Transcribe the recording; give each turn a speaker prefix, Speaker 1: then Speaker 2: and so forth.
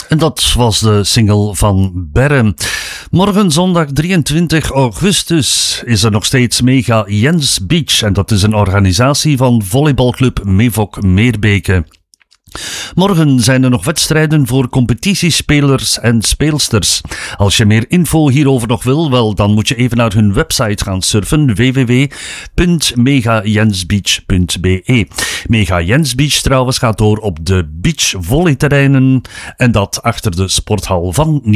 Speaker 1: En dat was de single van Berre. Morgen zondag 23 augustus is er nog steeds Mega Jens Beach. En dat is een organisatie van volleybalclub Mevok Meerbeke. Morgen zijn er nog wedstrijden voor competitiespelers en speelsters. Als je meer info hierover nog wil, wel, dan moet je even naar hun website gaan surfen, www.megajensbeach.be. Mega Jens Beach trouwens gaat door op de beachvolleyterreinen en dat achter de sporthal van